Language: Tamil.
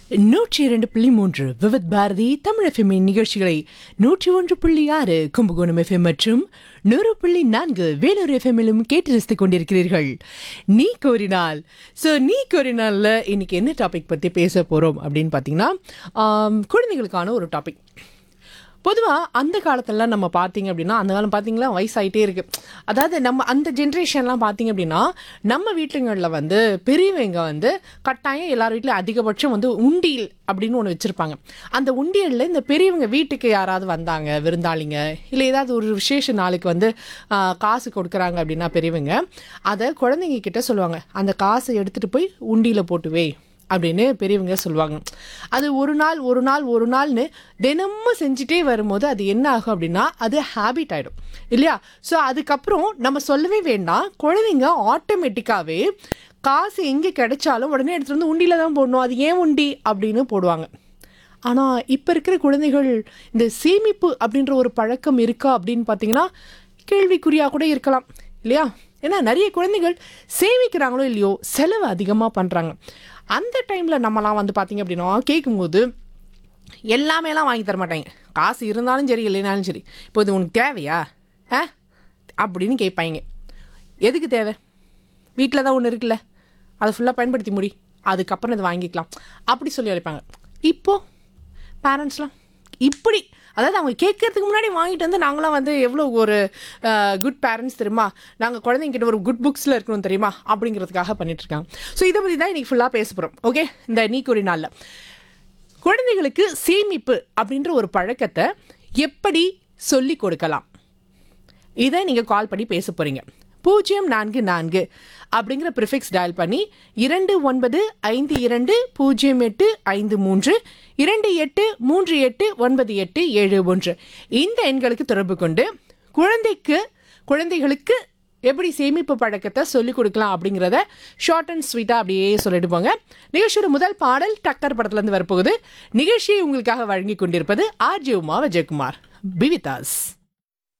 102.3 விவித் பாரதி தமிழ் எஃப்எம்மின் நிகழ்ச்சிகளை 101.6 கும்பகோணம் எஃப்எம் மற்றும் 100.4 வேலூர் எஃப்எம்மிலும் கேட்டு ரசித்துக் கொண்டிருக்கிறீர்கள். நீ கோரினால். நீ கோரினால்ல இன்னைக்கு என்ன டாபிக் பற்றி பேச போகிறோம் அப்படின்னு பார்த்தீங்கன்னா, குழந்தைகளுக்கான ஒரு டாபிக். பொதுவாக அந்த காலத்துலலாம் நம்ம பார்த்தீங்க அப்படின்னா, அந்த காலம் பார்த்தீங்களா வயசாகிட்டே இருக்குது. அதாவது நம்ம அந்த ஜென்ரேஷன்லாம் பார்த்தீங்க அப்படின்னா, நம்ம வீட்டுங்களில் வந்து பெரியவங்க வந்து கட்டாயம் எல்லார் வீட்லையும் அதிகபட்சம் வந்து உண்டியல் அப்படின்னு ஒன்று வச்சுருப்பாங்க. அந்த உண்டியலில் இந்த பெரியவங்க வீட்டுக்கு யாராவது வந்தாங்க, விருந்தாளிங்க, இல்லை ஏதாவது ஒரு விசேஷ நாளுக்கு வந்து காசு கொடுக்குறாங்க அப்படின்னா பெரியவங்க அதை குழந்தைங்க கிட்ட சொல்லுவாங்க, அந்த காசை எடுத்துகிட்டு போய் உண்டியில் போட்டு வை அப்படின்னு பெரியவங்க சொல்லுவாங்க. அது ஒரு நாள்னு தினமும் செஞ்சுட்டே வரும்போது அது என்ன ஆகும் அப்படின்னா, அது ஹேபிட் ஆகிடும் இல்லையா? ஸோ அதுக்கப்புறம் நம்ம சொல்லவே வேண்டாம், குழந்தைங்க ஆட்டோமேட்டிக்காகவே காசு எங்கே கிடைச்சாலும் உடனே எடுத்துகிட்டு வந்து உண்டியில் தான் போடணும், அது ஏன் உண்டி அப்படின்னு போடுவாங்க. ஆனால் இப்போ இருக்கிற குழந்தைகள் இந்த சேமிப்பு அப்படின்ற ஒரு பழக்கம் இருக்கா அப்படின்னு பார்த்தீங்கன்னா கேள்விக்குறியாக கூட இருக்கலாம் இல்லையா? ஏன்னா நிறைய குழந்தைகள் சேமிக்கிறாங்களோ இல்லையோ செலவு அதிகமாக பண்ணுறாங்க. அந்த டைமில் நம்மலாம் வந்து பார்த்திங்க அப்படின்னா கேட்கும்போது எல்லாமேலாம் வாங்கி தர மாட்டாங்க. காசு இருந்தாலும் சரி இல்லைனாலும் சரி, இப்போ இது உனக்கு தேவையா அப்படின்னு கேட்பாங்க. எதுக்கு தேவை? வீட்டில் தான் ஒன்று இருக்குல்ல, அதை ஃபுல்லாக பயன்படுத்தி முடி, அதுக்கப்புறம் இதை வாங்கிக்கலாம் அப்படி சொல்லி அழைப்பாங்க. இப்போது பேரண்ட்ஸ்லாம் இப்படி, அதாவது அவங்க கேட்கறதுக்கு முன்னாடி வாங்கிட்டு வந்து நாங்களாம் வந்து எவ்வளோ ஒரு குட் பேரண்ட்ஸ் தெரியுமா, நாங்கள் குழந்தைங்கிட்ட ஒரு குட் புக்ஸில் இருக்கணும் தெரியுமா அப்படிங்கிறதுக்காக பண்ணிட்டுருக்காங்க. ஸோ இதை பற்றி தான் இன்றைக்கி ஃபுல்லாக பேச போகிறோம். ஓகே, இந்த நீக்கூறி நாளில் குழந்தைகளுக்கு சேமிப்பு அப்படின்ற ஒரு பழக்கத்தை எப்படி சொல்லி கொடுக்கலாம், இதை நீங்கள் கால் பண்ணி பேச போகிறீங்க. 044 அப்படிங்கிற ப்ரிஃபிக்ஸ் டயல் பண்ணி 29520853 28389871 இந்த எண்களுக்கு தொடர்பு கொண்டு குழந்தைகளுக்கு எப்படி சேமிப்பு பழக்கத்தை சொல்லிக் கொடுக்கலாம் அப்படிங்கிறத ஷார்ட் அண்ட் ஸ்வீட்டாக அப்படியே சொல்லிட்டு போங்க. நிகழ்ச்சியோட முதல் பாடல் டக்கர் படத்துலேருந்து வரப்போகுது. நிகழ்ச்சியை உங்களுக்காக வழங்கி கொண்டிருப்பது RJ Uma Vijayakumar. Be with us.